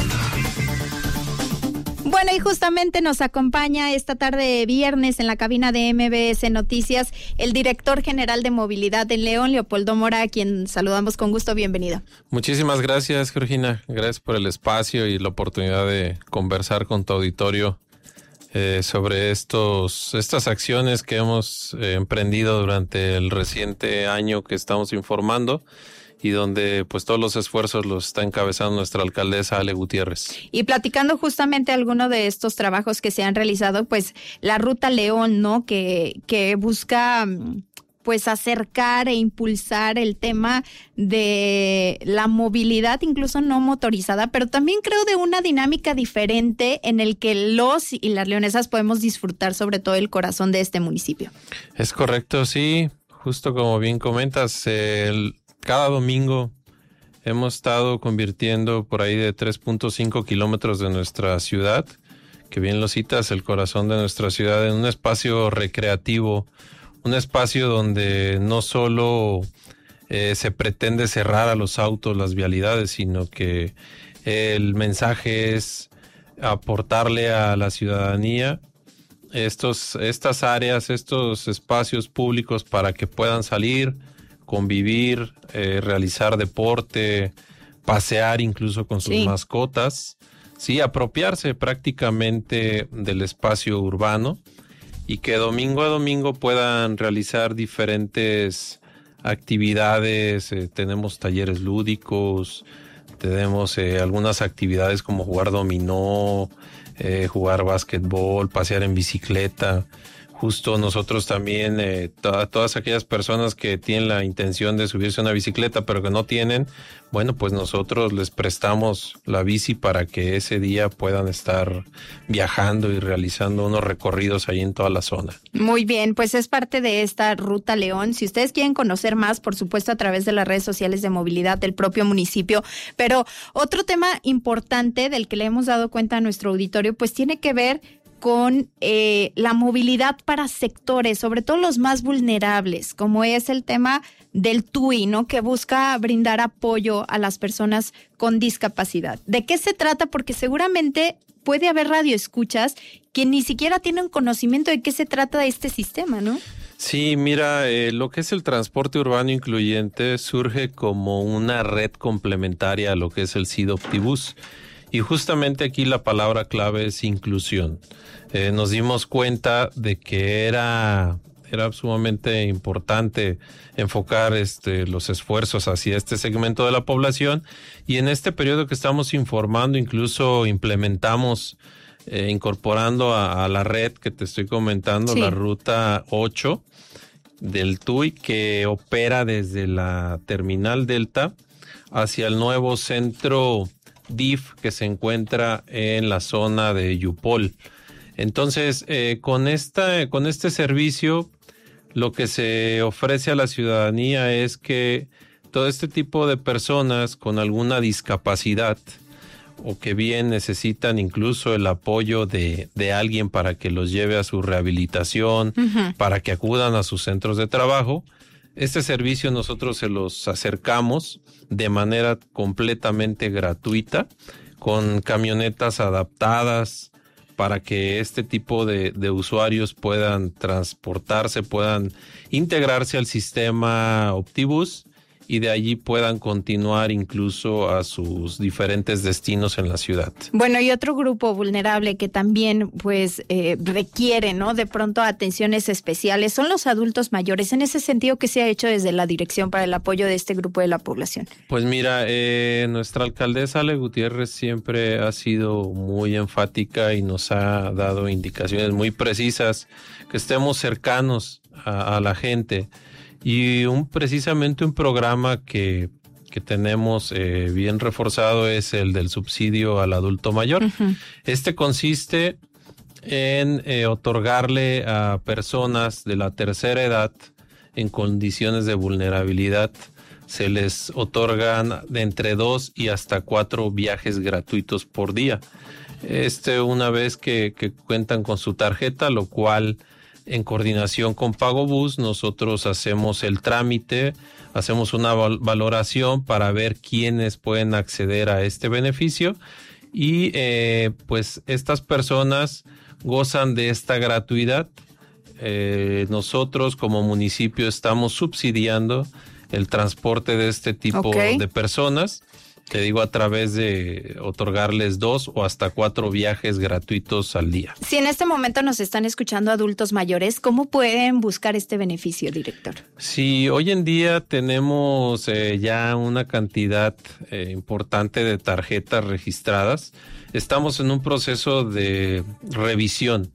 Bueno, y justamente nos acompaña esta tarde de viernes en la cabina de M B S Noticias el director general de movilidad de León, Leopoldo Mora, a quien saludamos con gusto. Bienvenido. Muchísimas gracias, Georgina. Gracias por el espacio y la oportunidad de conversar con tu auditorio Eh, sobre estos estas acciones que hemos eh, emprendido durante el reciente año que estamos informando y donde pues todos los esfuerzos los está encabezando nuestra alcaldesa Ale Gutiérrez. Y platicando justamente alguno de estos trabajos que se han realizado, pues la Ruta León, ¿no? Que, que busca pues acercar e impulsar el tema de la movilidad, incluso no motorizada, pero también creo de una dinámica diferente en el que los y las leonesas podemos disfrutar sobre todo el corazón de este municipio. Es correcto, sí, justo como bien comentas, el, cada domingo hemos estado convirtiendo por ahí de tres punto cinco kilómetros de nuestra ciudad, que bien lo citas, el corazón de nuestra ciudad, en un espacio recreativo, un espacio donde no solo eh, se pretende cerrar a los autos las vialidades, sino que el mensaje es aportarle a la ciudadanía estos, estas áreas, estos espacios públicos para que puedan salir, convivir, eh, realizar deporte, pasear incluso con sus sí. mascotas, sí, apropiarse prácticamente del espacio urbano. Y que domingo a domingo puedan realizar diferentes actividades, eh, tenemos talleres lúdicos, tenemos eh, algunas actividades como jugar dominó, eh, jugar básquetbol, pasear en bicicleta. Justo nosotros también, eh, to- todas aquellas personas que tienen la intención de subirse a una bicicleta pero que no tienen, bueno, pues nosotros les prestamos la bici para que ese día puedan estar viajando y realizando unos recorridos ahí en toda la zona. Muy bien, pues es parte de esta Ruta León. Si ustedes quieren conocer más, por supuesto a través de las redes sociales de movilidad del propio municipio, pero otro tema importante del que le hemos dado cuenta a nuestro auditorio, pues tiene que ver con eh, la movilidad para sectores, sobre todo los más vulnerables, como es el tema del T U I, ¿no? Que busca brindar apoyo a las personas con discapacidad. ¿De qué se trata? Porque seguramente puede haber radioescuchas que ni siquiera tienen conocimiento de qué se trata de este sistema, ¿no? Sí, mira, eh, lo que es el transporte urbano incluyente surge como una red complementaria a lo que es el S I D Optibus. Y justamente aquí la palabra clave es inclusión. Eh, nos dimos cuenta de que era, era sumamente importante enfocar este, los esfuerzos hacia este segmento de la población y en este periodo que estamos informando incluso implementamos, eh, incorporando a, a la red que te estoy comentando, sí. la ruta ocho del T U I que opera desde la terminal Delta hacia el nuevo centro D I F que se encuentra en la zona de Yupol. Entonces, eh, con esta, con este servicio, lo que se ofrece a la ciudadanía es que todo este tipo de personas con alguna discapacidad o que bien necesitan incluso el apoyo de, de alguien para que los lleve a su rehabilitación, uh-huh. para que acudan a sus centros de trabajo, este servicio nosotros se los acercamos de manera completamente gratuita, con camionetas adaptadas para que este tipo de, de usuarios puedan transportarse, puedan integrarse al sistema Optibus y de allí puedan continuar incluso a sus diferentes destinos en la ciudad. Bueno, y otro grupo vulnerable que también pues eh, requiere, ¿no?, de pronto atenciones especiales son los adultos mayores. En ese sentido, ¿qué se ha hecho desde la dirección para el apoyo de este grupo de la población? Pues mira, eh, nuestra alcaldesa Ale Gutiérrez siempre ha sido muy enfática y nos ha dado indicaciones muy precisas que estemos cercanos a, a la gente. Y un precisamente un programa que, que tenemos eh, bien reforzado es el del subsidio al adulto mayor. Uh-huh. Este consiste en eh, otorgarle a personas de la tercera edad en condiciones de vulnerabilidad, se les otorgan de entre dos y hasta cuatro viajes gratuitos por día. Este una vez que, que cuentan con su tarjeta, lo cual en coordinación con PagoBús, nosotros hacemos el trámite, hacemos una val- valoración para ver quiénes pueden acceder a este beneficio y eh, pues estas personas gozan de esta gratuidad. Eh, nosotros como municipio estamos subsidiando el transporte de este tipo okay. de personas. Te digo, a través de otorgarles dos o hasta cuatro viajes gratuitos al día. Si en este momento nos están escuchando adultos mayores, ¿cómo pueden buscar este beneficio, director? Sí, hoy en día tenemos eh, ya una cantidad eh, importante de tarjetas registradas. Estamos en un proceso de revisión,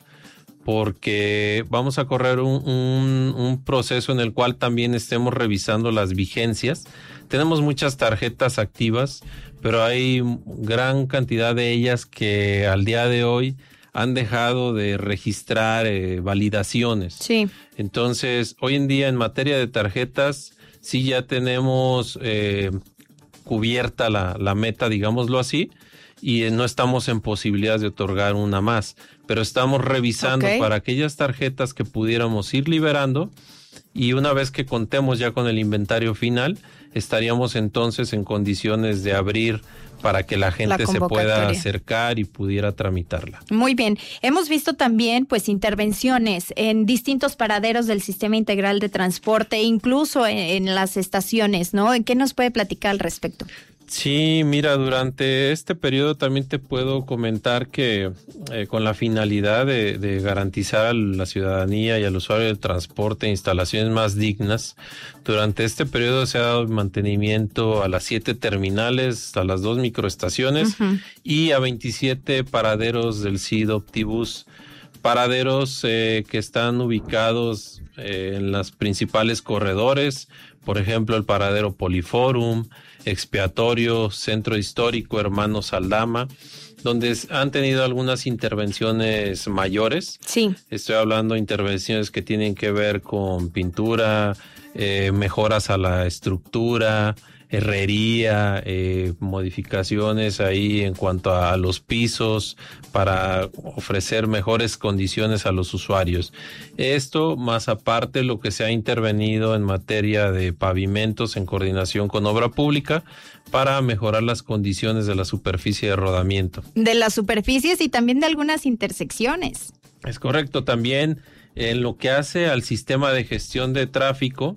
porque vamos a correr un, un, un proceso en el cual también estemos revisando las vigencias. Tenemos muchas tarjetas activas, pero hay gran cantidad de ellas que al día de hoy han dejado de registrar eh, validaciones. Sí. Entonces, hoy en día en materia de tarjetas, sí ya tenemos eh, cubierta la, la meta, digámoslo así, y no estamos en posibilidades de otorgar una más, pero estamos revisando okay. para aquellas tarjetas que pudiéramos ir liberando, y una vez que contemos ya con el inventario final, estaríamos entonces en condiciones de abrir para que la gente la se pueda acercar y pudiera tramitarla. Muy bien. Hemos visto también pues intervenciones en distintos paraderos del Sistema Integral de Transporte, incluso en, en las estaciones, ¿no? ¿En qué nos puede platicar al respecto? Sí, mira, durante este periodo también te puedo comentar que eh, con la finalidad de, de garantizar a la ciudadanía y al usuario del transporte instalaciones más dignas, durante este periodo se ha dado mantenimiento a las siete terminales, a las dos microestaciones uh-huh. y a veintisiete paraderos del C I D Optibus, paraderos eh, que están ubicados eh, en los principales corredores, por ejemplo el paradero Poliforum, Expiatorio, Centro Histórico, Hermanos Aldama, donde han tenido algunas intervenciones mayores. Sí. Estoy hablando de intervenciones que tienen que ver con pintura, eh, mejoras a la estructura, herrería, eh, modificaciones ahí en cuanto a los pisos para ofrecer mejores condiciones a los usuarios. Esto más aparte lo que se ha intervenido en materia de pavimentos en coordinación con obra pública para mejorar las condiciones de la superficie de rodamiento. De las superficies y también de algunas intersecciones. Es correcto, también en lo que hace al sistema de gestión de tráfico,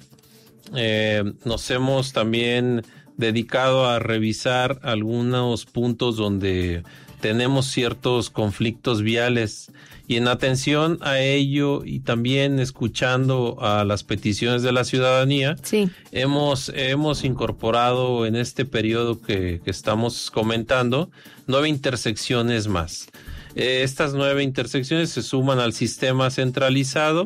Eh, nos hemos también dedicado a revisar algunos puntos donde tenemos ciertos conflictos viales y en atención a ello y también escuchando a las peticiones de la ciudadanía, sí. hemos, hemos incorporado en este periodo que, que estamos comentando nueve intersecciones más. Eh, estas nueve intersecciones se suman al sistema centralizado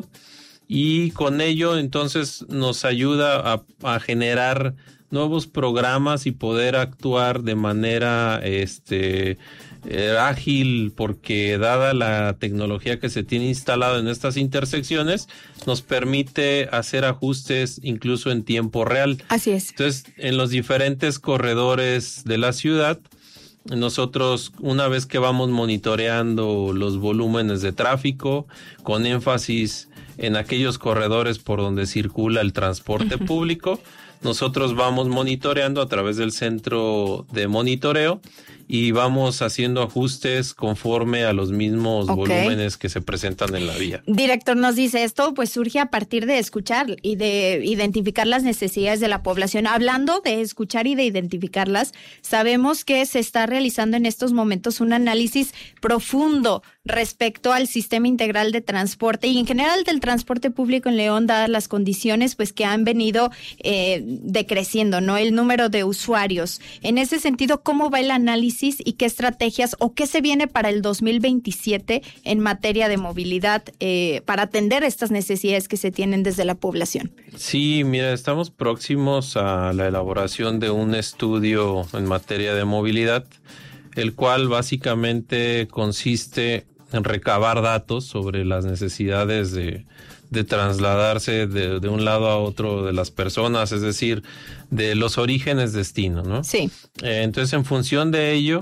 y con ello entonces nos ayuda a, a generar nuevos programas y poder actuar de manera este eh, ágil, porque dada la tecnología que se tiene instalada en estas intersecciones nos permite hacer ajustes incluso en tiempo real. Así es. Entonces, en los diferentes corredores de la ciudad, nosotros, una vez que vamos monitoreando los volúmenes de tráfico, con énfasis en aquellos corredores por donde circula el transporte uh-huh. público, nosotros vamos monitoreando a través del centro de monitoreo y vamos haciendo ajustes conforme a los mismos okay. volúmenes que se presentan en la vía. Director, nos dice esto, pues surge a partir de escuchar y de identificar las necesidades de la población. Hablando de escuchar y de identificarlas, sabemos que se está realizando en estos momentos un análisis profundo respecto al sistema integral de transporte y en general del transporte público en León, dadas las condiciones pues que han venido eh, decreciendo, ¿no? El número de usuarios. En ese sentido, ¿cómo va el análisis y qué estrategias o qué se viene para el dos mil veintisiete en materia de movilidad eh, para atender estas necesidades que se tienen desde la población? Sí, mira, estamos próximos a la elaboración de un estudio en materia de movilidad, el cual básicamente consiste en recabar datos sobre las necesidades de, de trasladarse de, de un lado a otro de las personas, es decir, de los orígenes destino, ¿no? Sí. Eh, entonces, en función de ello,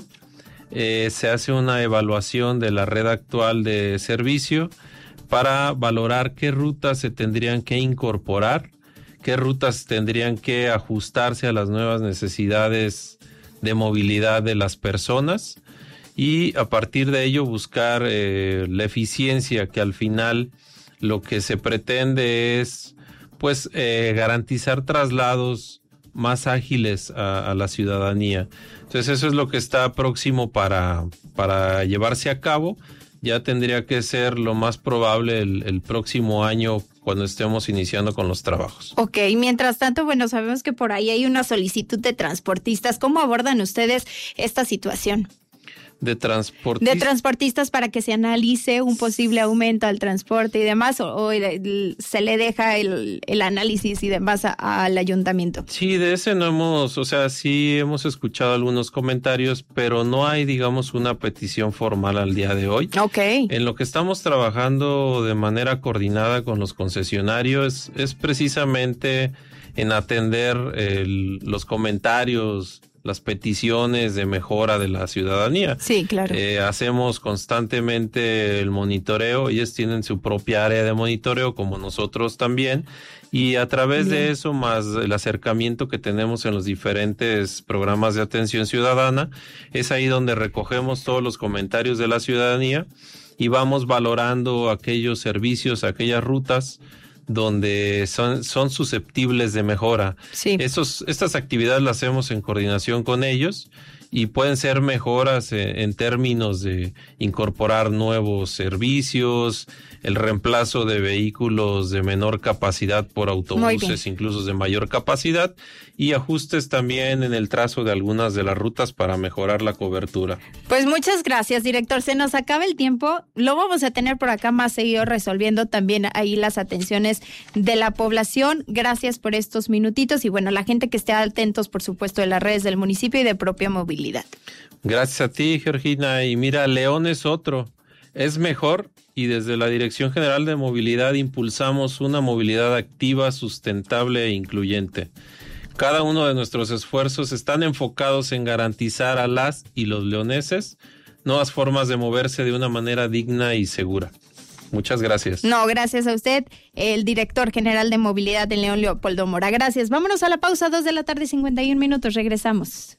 eh, se hace una evaluación de la red actual de servicio para valorar qué rutas se tendrían que incorporar, qué rutas tendrían que ajustarse a las nuevas necesidades de movilidad de las personas y a partir de ello buscar eh, la eficiencia, que al final lo que se pretende es pues eh, garantizar traslados más ágiles a, a la ciudadanía. Entonces eso es lo que está próximo para, para llevarse a cabo. Ya tendría que ser lo más probable el, el próximo año cuando estemos iniciando con los trabajos. Ok, mientras tanto, bueno, sabemos que por ahí hay una solicitud de transportistas. ¿Cómo abordan ustedes esta situación? De transportistas. De transportistas para que se analice un posible aumento al transporte y demás, o, o el, se le deja el, el análisis y demás a, al ayuntamiento. Sí, de ese no hemos, o sea, sí hemos escuchado algunos comentarios, pero no hay, digamos, una petición formal al día de hoy. Ok. En lo que estamos trabajando de manera coordinada con los concesionarios es precisamente en atender el, los comentarios, las peticiones de mejora de la ciudadanía. Sí, claro. Eh, hacemos constantemente el monitoreo, ellos tienen su propia área de monitoreo como nosotros también, y a través Bien. de eso, más el acercamiento que tenemos en los diferentes programas de atención ciudadana, es ahí donde recogemos todos los comentarios de la ciudadanía y vamos valorando aquellos servicios, aquellas rutas donde son, son susceptibles de mejora. Sí. Esos, estas actividades las hacemos en coordinación con ellos y pueden ser mejoras en, en términos de incorporar nuevos servicios, el reemplazo de vehículos de menor capacidad por autobuses incluso de mayor capacidad y ajustes también en el trazo de algunas de las rutas para mejorar la cobertura. Pues muchas gracias, director. Se nos acaba el tiempo. Lo vamos a tener por acá más seguido resolviendo también ahí las atenciones de la población. Gracias por estos minutitos y bueno, la gente que esté atentos, por supuesto, de las redes del municipio y de Propia Movilidad. Gracias a ti, Georgina. Y mira, León es otro. Es mejor y desde la Dirección General de Movilidad impulsamos una movilidad activa, sustentable e incluyente. Cada uno de nuestros esfuerzos están enfocados en garantizar a las y los leoneses nuevas formas de moverse de una manera digna y segura. Muchas gracias. No, gracias a usted, el director general de movilidad de León, Leopoldo Mora. Gracias. Vámonos a la pausa, dos de la tarde, cincuenta y un minutos. Regresamos.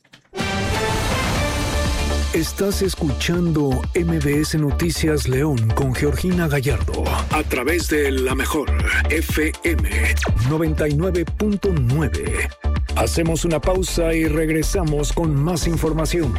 Estás escuchando M B S Noticias León con Georgina Gallardo a través de La Mejor F M noventa y nueve punto nueve. Hacemos una pausa y regresamos con más información.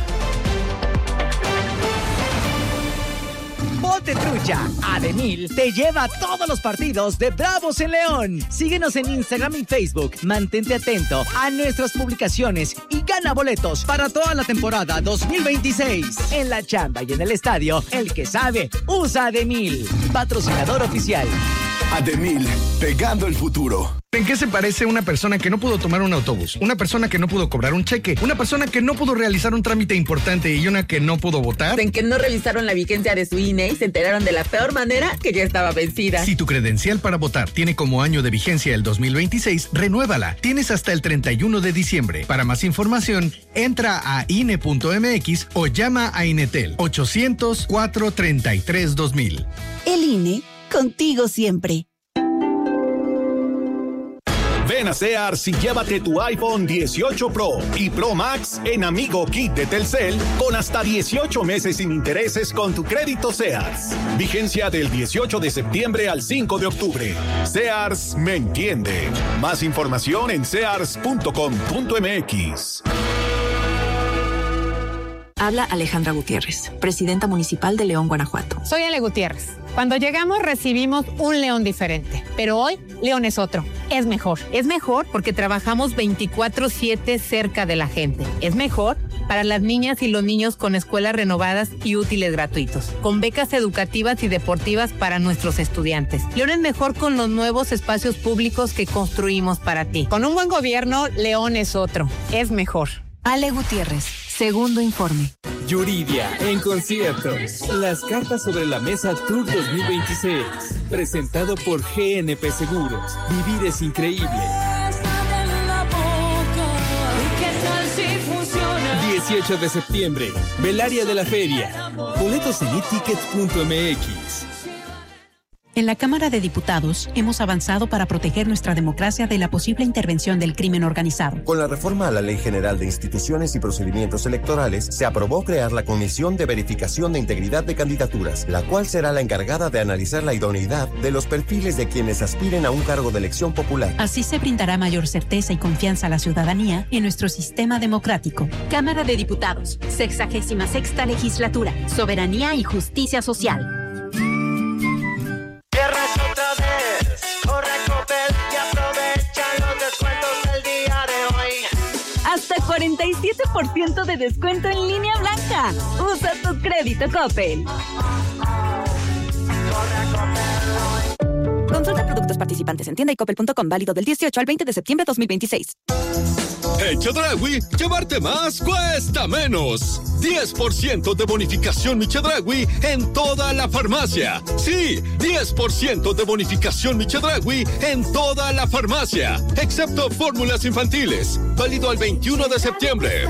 Ponte trucha, Ademil te lleva a todos los partidos de Bravos en León. Síguenos en Instagram y Facebook. Mantente atento a nuestras publicaciones y gana boletos para toda la temporada dos mil veintiséis. En la chamba y en el estadio, el que sabe, usa Ademil. Patrocinador oficial. Ademil, pegando el futuro. ¿En qué se parece una persona que no pudo tomar un autobús? Una persona que no pudo cobrar un cheque, una persona que no pudo realizar un trámite importante y una que no pudo votar. En que no revisaron la vigencia de su I N E y se enteraron de la peor manera que ya estaba vencida. Si tu credencial para votar tiene como año de vigencia el dos mil veintiséis, renuévala. Tienes hasta el treinta y uno de diciembre. Para más información, entra a I N E punto M X o llama a Inetel ochocientos, cuatrocientos treinta y tres, dos mil. El I N E, contigo siempre. Ven a Sears y llévate tu iPhone dieciocho Pro y Pro Max en Amigo Kit de Telcel con hasta dieciocho meses sin intereses con tu crédito Sears. Vigencia del dieciocho de septiembre al cinco de octubre. Sears me entiende. Más información en sears punto com punto m x. Habla Alejandra Gutiérrez, presidenta municipal de León, Guanajuato. Soy Ale Gutiérrez. Cuando llegamos recibimos un León diferente, pero hoy León es otro, es mejor. Es mejor porque trabajamos veinticuatro siete cerca de la gente. Es mejor para las niñas y los niños con escuelas renovadas y útiles gratuitos, con becas educativas y deportivas para nuestros estudiantes. León es mejor con los nuevos espacios públicos que construimos para ti. Con un buen gobierno, León es otro, es mejor. Ale Gutiérrez, segundo informe. Yuridia, en concierto. Las cartas sobre la mesa Tour dos mil veintiséis. Presentado por G N P Seguros. Vivir es increíble. dieciocho de septiembre. Velaria de la Feria. Boletos en etickets punto m x. En la Cámara de Diputados hemos avanzado para proteger nuestra democracia de la posible intervención del crimen organizado. Con la reforma a la Ley General de Instituciones y Procedimientos Electorales, se aprobó crear la Comisión de Verificación de Integridad de Candidaturas, la cual será la encargada de analizar la idoneidad de los perfiles de quienes aspiren a un cargo de elección popular. Así se brindará mayor certeza y confianza a la ciudadanía en nuestro sistema democrático. Cámara de Diputados, sexagésima sexta legislatura, Soberanía y Justicia Social. Hasta cuarenta y siete por ciento de descuento en línea blanca. Usa tu crédito Coppel. Consulta productos participantes en tienda y coppel punto com, válido del dieciocho al veinte de septiembre de dos mil veintiséis. En Chedraui, llevarte más cuesta menos. diez por ciento de bonificación Mi Chedraui en toda la farmacia. Sí, diez por ciento de bonificación Mi Chedraui en toda la farmacia, excepto fórmulas infantiles. Válido al veintiuno de septiembre.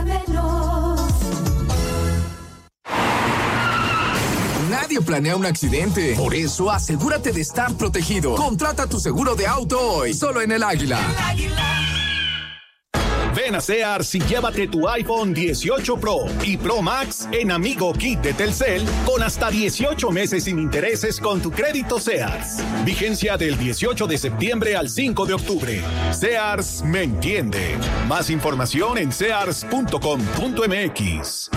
Nadie planea un accidente. Por eso, asegúrate de estar protegido. Contrata tu seguro de auto hoy, solo en El Águila. El Águila. Ven a Sears y llévate tu iPhone dieciocho Pro y Pro Max en Amigo Kit de Telcel con hasta dieciocho meses sin intereses con tu crédito Sears. Vigencia del dieciocho de septiembre al cinco de octubre. Sears me entiende. Más información en sears punto com punto m x.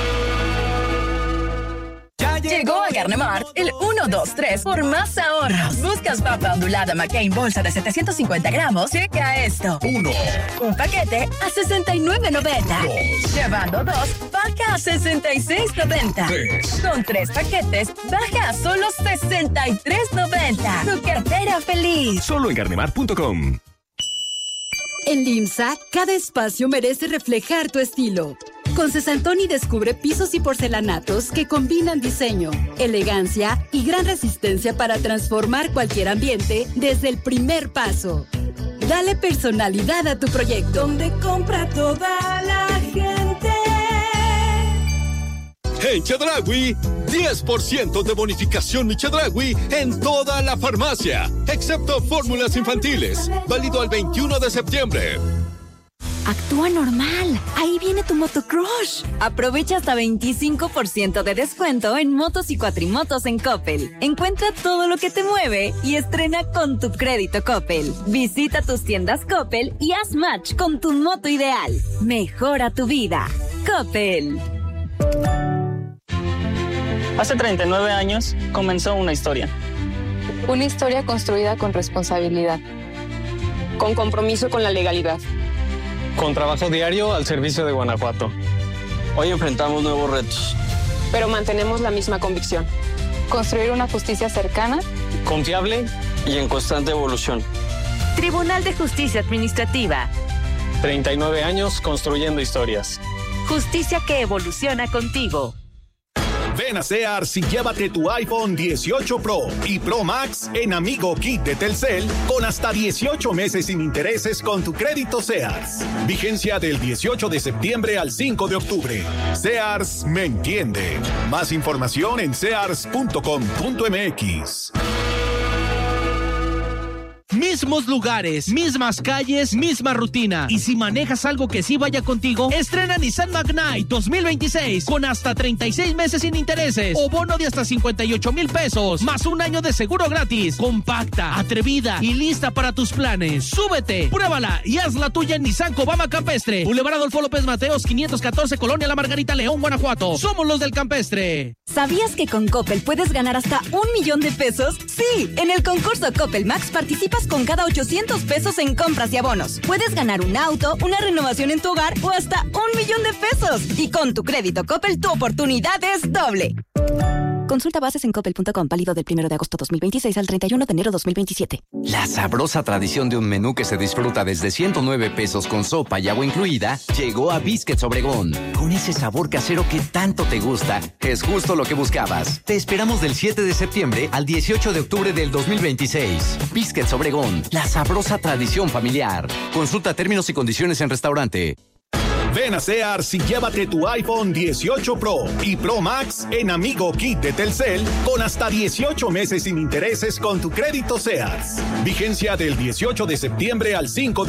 Llegó a Garnemart el uno dos tres por más ahorros. ¿Buscas papa ondulada McCain bolsa de setecientos cincuenta gramos? Checa esto. Uno. Un paquete a sesenta y nueve noventa. Dos. Llevando dos, baja a sesenta y seis noventa. Tres. Con tres paquetes, baja a solo sesenta y tres noventa. Tu cartera feliz. Solo en garnemart punto com. En Limsa, cada espacio merece reflejar tu estilo. Con Cesantoni descubre pisos y porcelanatos que combinan diseño, elegancia y gran resistencia para transformar cualquier ambiente desde el primer paso. Dale personalidad a tu proyecto. Donde compra toda la gente. En Chedraui, diez por ciento de bonificación Mi Chedraui en toda la farmacia, excepto fórmulas infantiles. Válido al veintiuno de septiembre. Actúa normal. Ahí viene tu motocrush. Aprovecha hasta veinticinco por ciento de descuento en motos y cuatrimotos en Coppel. Encuentra todo lo que te mueve y estrena con tu crédito Coppel. Visita tus tiendas Coppel y haz match con tu moto ideal. Mejora tu vida. Coppel. Hace treinta y nueve años comenzó una historia. Una historia construida con responsabilidad, con compromiso con la legalidad. Con trabajo diario al servicio de Guanajuato. Hoy enfrentamos nuevos retos. Pero mantenemos la misma convicción. Construir una justicia cercana, confiable y en constante evolución. Tribunal de Justicia Administrativa. treinta y nueve años construyendo historias. Justicia que evoluciona contigo. Ven a Sears y llévate tu iPhone dieciocho Pro y Pro Max en Amigo Kit de Telcel con hasta dieciocho meses sin intereses con tu crédito Sears. Vigencia del dieciocho de septiembre al cinco de octubre. Sears me entiende. Más información en sears punto com punto m x. Mismos lugares, mismas calles, misma rutina. Y si manejas algo que sí vaya contigo, estrena Nissan Magnite dos mil veintiséis con hasta treinta y seis meses sin intereses o bono de hasta cincuenta y ocho mil pesos, más un año de seguro gratis. Compacta, atrevida y lista para tus planes. Súbete, pruébala y haz la tuya en Nissan Cobama Campestre. Boulevard Adolfo López Mateos quinientos catorce, Colonia La Margarita, León, Guanajuato. Somos los del Campestre. ¿Sabías que con Coppel puedes ganar hasta un millón de pesos? Sí, en el concurso Coppel Max participas con cada ochocientos pesos en compras y abonos. Puedes ganar un auto, una renovación en tu hogar o hasta un millón de pesos. Y con tu crédito Coppel, tu oportunidad es doble. Consulta bases en coppel punto com, válido del primero de agosto dos mil veintiséis al treinta y uno de enero dos mil veintisiete. La sabrosa tradición de un menú que se disfruta desde ciento nueve pesos con sopa y agua incluida llegó a Biscuits Obregón. Con ese sabor casero que tanto te gusta, es justo lo que buscabas. Te esperamos del siete de septiembre al dieciocho de octubre del dos mil veintiséis. Biscuits Obregón, la sabrosa tradición familiar. Consulta términos y condiciones en restaurante. Ven a Sears y llévate tu iPhone dieciocho Pro y Pro Max en Amigo Kit de Telcel con hasta dieciocho meses sin intereses con tu crédito Sears. Vigencia del dieciocho de septiembre al cinco de